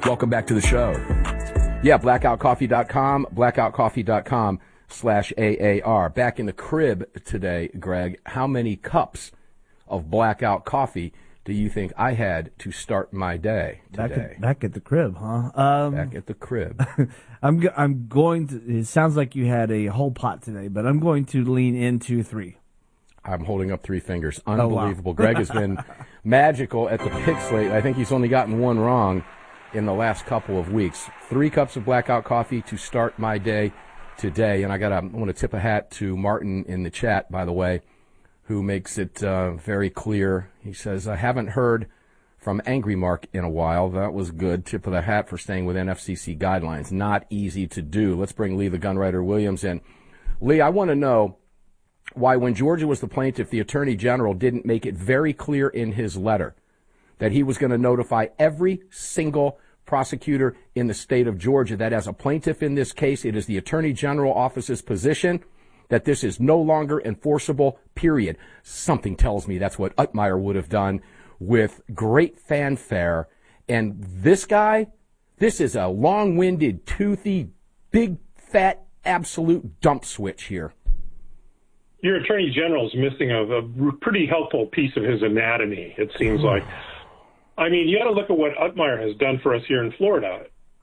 Welcome back to the show. Yeah, blackoutcoffee.com, blackoutcoffee.com/AAR. Back in the crib today, Greg, how many cups of Blackout coffee do you think I had to start my day today? Back at the crib, huh? Back at the crib. I'm going to, it sounds like you had a whole pot today, but I'm going to lean into 3. I'm holding up 3 fingers. Unbelievable. Oh, wow. Greg has been magical at the pick slate. I think he's only gotten one wrong in the last couple of weeks. 3 cups of Blackout coffee to start my day today. And I want to tip a hat to Martin in the chat, by the way, who makes it very clear. He says, I haven't heard from Angry Mark in a while. That was good. Tip of the hat for staying within FCC guidelines. Not easy to do. Let's bring Lee the Gunwriter Williams in. Lee, I want to know why when Georgia was the plaintiff, the Attorney General didn't make it very clear in his letter that he was going to notify every single prosecutor in the state of Georgia that as a plaintiff in this case, it is the Attorney General office's position that this is no longer enforceable, period. Something tells me that's what Utmeyer would have done with great fanfare. And this guy, this is a long-winded, toothy, big, fat, absolute dump switch here. Your Attorney General is missing a pretty helpful piece of his anatomy, it seems like. I mean, you got to look at what Utmeyer has done for us here in Florida.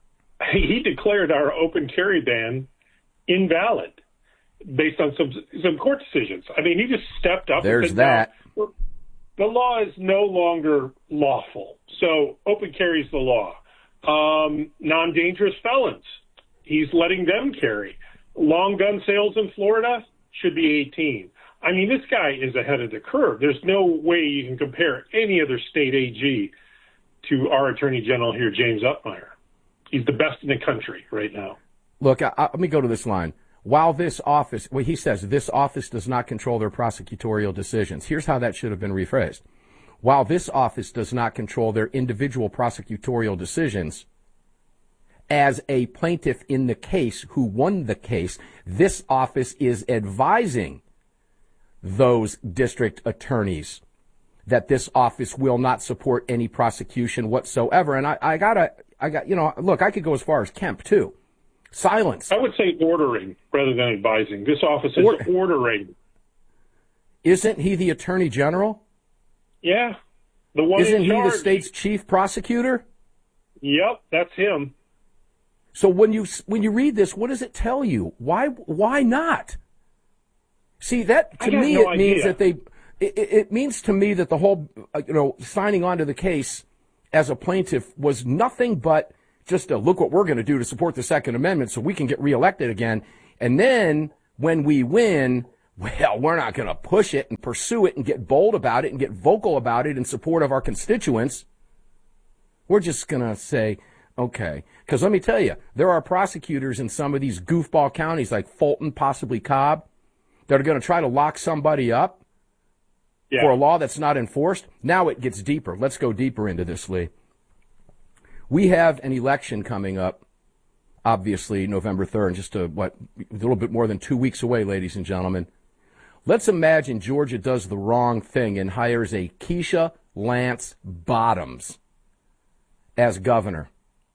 He declared our open carry ban invalid based on some court decisions. I mean, he just stepped up. There's and said, that. No, the law is no longer lawful, so open carry is the law. Non-dangerous felons, he's letting them carry. Long gun sales in Florida should be 18. I mean, this guy is ahead of the curve. There's no way you can compare any other state AG to our Attorney General here, James Utmeyer. He's the best in the country right now. Look, let me go to this line. While this office, well, he says, this office does not control their prosecutorial decisions. Here's how that should have been rephrased. While this office does not control their individual prosecutorial decisions, as a plaintiff in the case who won the case, this office is advising those district attorneys that this office will not support any prosecution whatsoever. And look, I could go as far as Kemp too. Silence. I would say ordering rather than advising. This office is ordering. Isn't he the Attorney General? Yeah. The one Isn't in charge. He the state's chief prosecutor? Yep, that's him. So when you read this, what does it tell you? Why not? See, that to me it means that it means to me that the whole signing on to the case as a plaintiff was nothing but just a look what we're going to do to support the Second Amendment so we can get reelected again. And then when we win, well, we're not going to push it and pursue it and get bold about it and get vocal about it in support of our constituents. We're just going to say, okay. Because let me tell you, there are prosecutors in some of these goofball counties like Fulton, possibly Cobb, that are going to try to lock somebody up for a law that's not enforced. Now it gets deeper. Let's go deeper into this, Lee. We have an election coming up, obviously, November 3rd, just a little bit more than 2 weeks away, ladies and gentlemen. Let's imagine Georgia does the wrong thing and hires a Keisha Lance Bottoms as governor,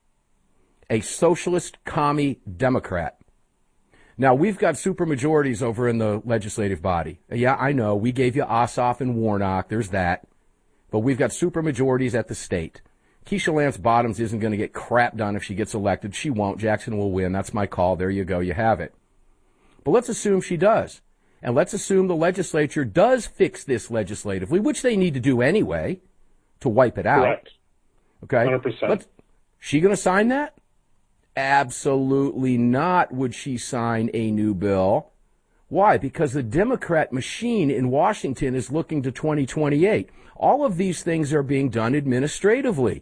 a socialist commie Democrat. Now, we've got supermajorities over in the legislative body. Yeah, I know. We gave you Ossoff and Warnock. There's that. But we've got supermajorities at the state. Keisha Lance Bottoms isn't going to get crap done if she gets elected. She won't. Jackson will win. That's my call. There you go. You have it. But let's assume she does. And let's assume the legislature does fix this legislatively, which they need to do anyway to wipe it out. Correct. Okay? 100%. She going to sign that? Absolutely not would she sign a new bill. Why? Because the Democrat machine in Washington is looking to 2028. All of these things are being done administratively.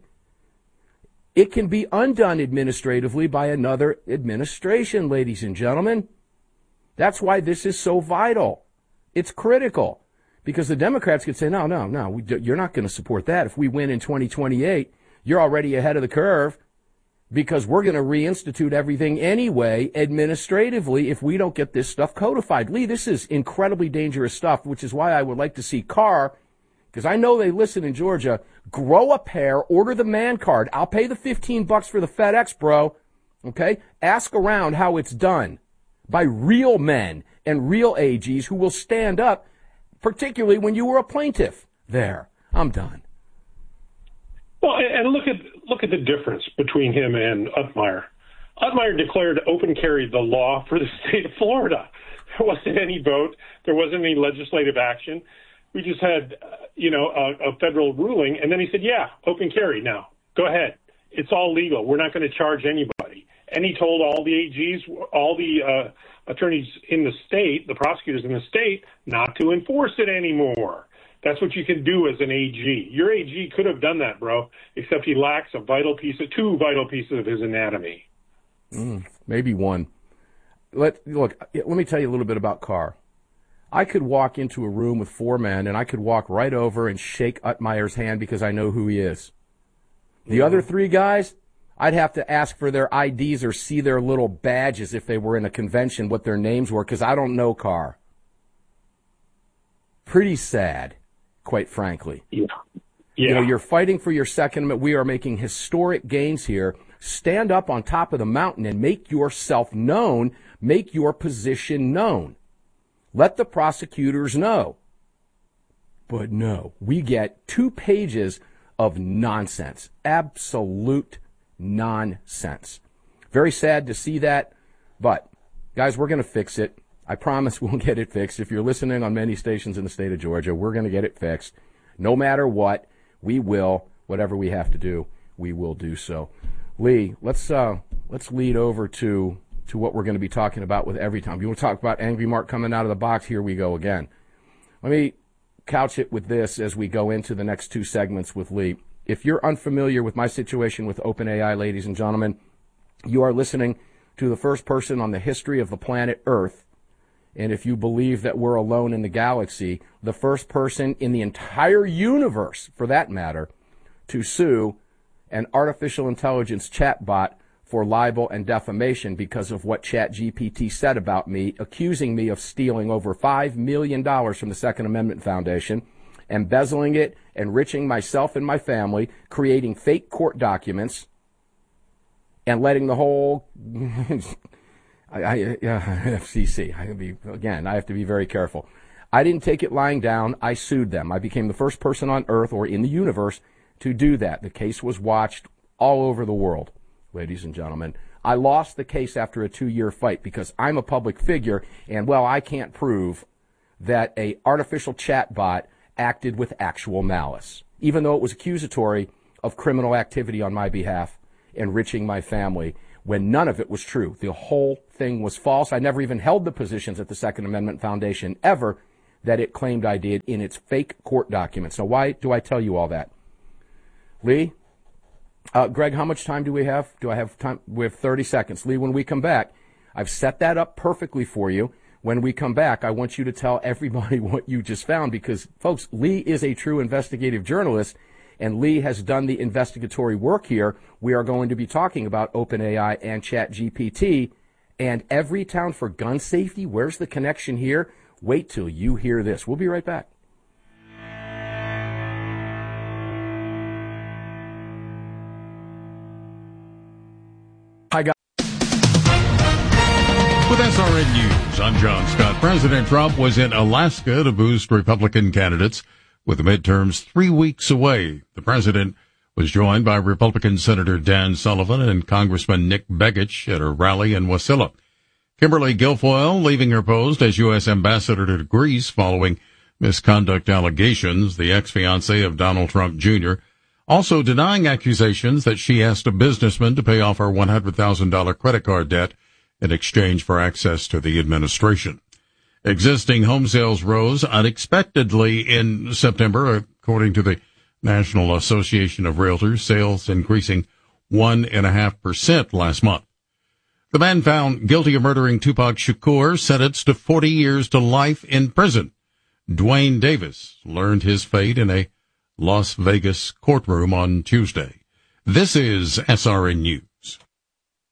It can be undone administratively by another administration, ladies and gentlemen. That's why this is so vital. It's critical. Because the Democrats could say, no, you're not going to support that. If we win in 2028, you're already ahead of the curve. Because we're going to reinstitute everything anyway, administratively, if we don't get this stuff codified. Lee, this is incredibly dangerous stuff, which is why I would like to see Carr because I know they listen in Georgia, grow a pair, order the man card. I'll pay the $15 for the FedEx, bro. Okay? Ask around how it's done by real men and real AGs who will stand up, particularly when you were a plaintiff. There. I'm done. Well, and look at the difference between him and Utmeyer. Utmeyer declared open carry the law for the state of Florida. There wasn't any vote. There wasn't any legislative action. We just had, a federal ruling. And then he said, yeah, open carry now. Go ahead. It's all legal. We're not going to charge anybody. And he told all the AGs, all the attorneys in the state, the prosecutors in the state, not to enforce it anymore. That's what you can do as an AG. Your AG could have done that, bro, except he lacks two vital pieces of his anatomy. Maybe one. Let me tell you a little bit about Carr. I could walk into a room with four men, and I could walk right over and shake Utmeyer's hand because I know who he is. The other three guys, I'd have to ask for their IDs or see their little badges if they were in a convention, what their names were, because I don't know Carr. Pretty sad, quite frankly. Yeah. You're fighting for your Second Amendment. We are making historic gains here. Stand up on top of the mountain and make yourself known. Make your position known. Let the prosecutors know. But no, we get 2 pages of nonsense. Absolute nonsense. Very sad to see that. But, guys, we're going to fix it. I promise we'll get it fixed. If you're listening on many stations in the state of Georgia, we're going to get it fixed. No matter what, we will. Whatever we have to do, we will do so. Lee, let's lead over to what we're going to be talking about with Every Time. You want to talk about Angry Mark coming out of the box? Here we go again. Let me couch it with this as we go into the next 2 segments with Lee. If you're unfamiliar with my situation with OpenAI, ladies and gentlemen, you are listening to the first person on the history of the planet Earth, and if you believe that we're alone in the galaxy, the first person in the entire universe, for that matter, to sue an artificial intelligence chatbot for libel and defamation because of what ChatGPT said about me, accusing me of stealing over $5 million from the Second Amendment Foundation, embezzling it, enriching myself and my family, creating fake court documents, and letting the whole FCC. I have to be very careful. I didn't take it lying down. I sued them. I became the first person on Earth or in the universe to do that. The case was watched all over the world, ladies and gentlemen. I lost the case after a 2-year fight because I'm a public figure, and, well, I can't prove that a artificial chatbot acted with actual malice, even though it was accusatory of criminal activity on my behalf, enriching my family, when none of it was true. The whole thing was false. I never even held the positions at the Second Amendment Foundation ever that it claimed I did in its fake court documents. Now, why do I tell you all that? Lee? Greg, how much time do we have? Do I have time? We have 30 seconds. Lee, when we come back, I've set that up perfectly for you. When we come back, I want you to tell everybody what you just found because, folks, Lee is a true investigative journalist, and Lee has done the investigatory work here. We are going to be talking about OpenAI and ChatGPT and Everytown for gun safety. Where's the connection here? Wait till you hear this. We'll be right back. With SRN News, I'm John Scott. President Trump was in Alaska to boost Republican candidates with the midterms 3 weeks away. The president was joined by Republican Senator Dan Sullivan and Congressman Nick Begich at a rally in Wasilla. Kimberly Guilfoyle leaving her post as U.S. ambassador to Greece following misconduct allegations, the ex-fiancée of Donald Trump Jr., also denying accusations that she asked a businessman to pay off her $100,000 credit card debt in exchange for access to the administration. Existing home sales rose unexpectedly in September, according to the National Association of Realtors, sales increasing 1.5% last month. The man found guilty of murdering Tupac Shakur sentenced to 40 years to life in prison. Dwayne Davis learned his fate in a Las Vegas courtroom on Tuesday. This is SRN News.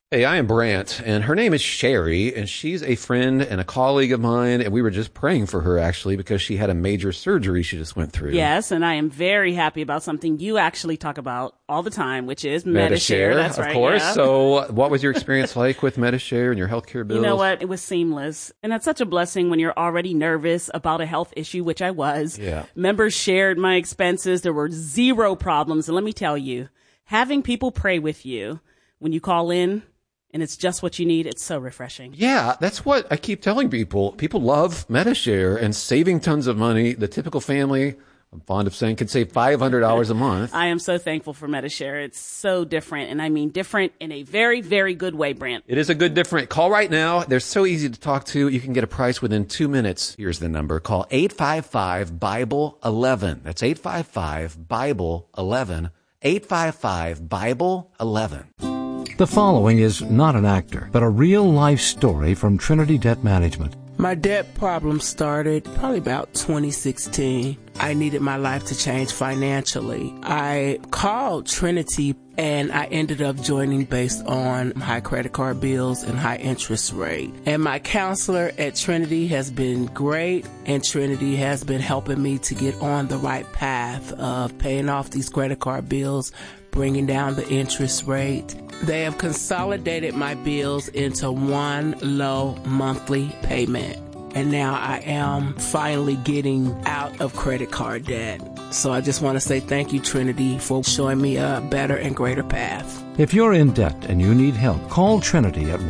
Hey, I am Brant, and her name is Sherry, and she's a friend and a colleague of mine, and we were just praying for her, actually, because she had a major surgery she just went through. Yes, and I am very happy about something you actually talk about all the time, which is Medi-Share. That's right, of course. Yeah. So what was your experience like with Medi-Share and your healthcare bills? You know what? It was seamless. And that's such a blessing when you're already nervous about a health issue, which I was. Yeah. Members shared my expenses. There were zero problems. And let me tell you, having people pray with you when you call in, and it's just what you need, it's so refreshing. Yeah, that's what I keep telling people. People love Medi-Share and saving tons of money. The typical family, I'm fond of saying, can save $500 a month. I am so thankful for Medi-Share. It's so different, and I mean different in a very, very good way, Brant. It is a good different. Call right now. They're so easy to talk to. You can get a price within 2 minutes. Here's the number. Call 855-BIBLE-11. That's 855-BIBLE-11. 855-BIBLE-11. The following is not an actor, but a real-life story from Trinity Debt Management. My debt problem started probably about 2016. I needed my life to change financially. I called Trinity and I ended up joining based on high credit card bills and high interest rate. And my counselor at Trinity has been great, and Trinity has been helping me to get on the right path of paying off these credit card bills, bringing down the interest rate. They have consolidated my bills into one low monthly payment. And now I am finally getting out of credit card debt. So I just want to say thank you, Trinity, for showing me a better and greater path. If you're in debt and you need help, call Trinity at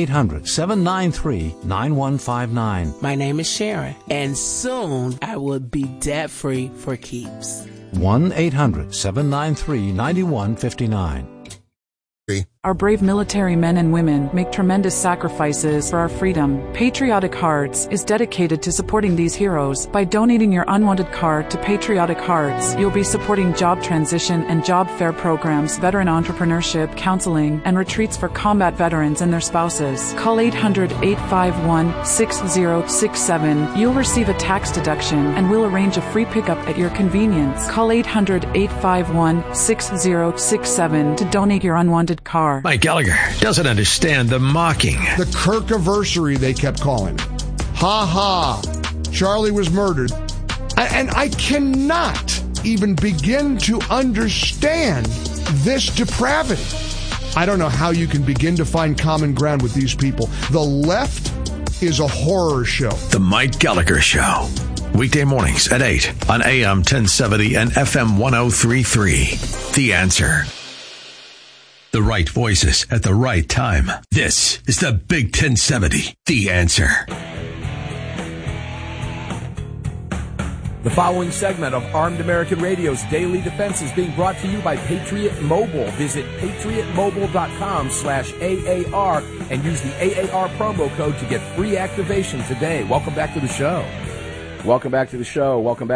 1-800-793-9159. My name is Sharon, and soon I will be debt-free for keeps. 1-800-793-9159. Our brave military men and women make tremendous sacrifices for our freedom. Patriotic Hearts is dedicated to supporting these heroes. By donating your unwanted card to Patriotic Hearts, you'll be supporting job transition and job fair programs, veteran entrepreneurship, counseling, and retreats for combat veterans and their spouses. Call 800-851-6067. You'll receive a tax deduction, and we'll arrange a free pickup at your convenience. Call 800-851-6067 to donate your unwanted card. Mike Gallagher doesn't understand the mocking. The Kirk-aversary, they kept calling. Ha ha. Charlie was murdered. And I cannot even begin to understand this depravity. I don't know how you can begin to find common ground with these people. The left is a horror show. The Mike Gallagher Show. Weekday mornings at 8 on AM 1070 and FM 103.3. The Answer. The right voices at the right time. This is the Big 1070, The Answer. The following segment of Armed American Radio's Daily Defense is being brought to you by Patriot Mobile. Visit patriotmobile.com/AAR and use the AAR promo code to get free activation today. Welcome back to the show. Welcome back to the show. Welcome back.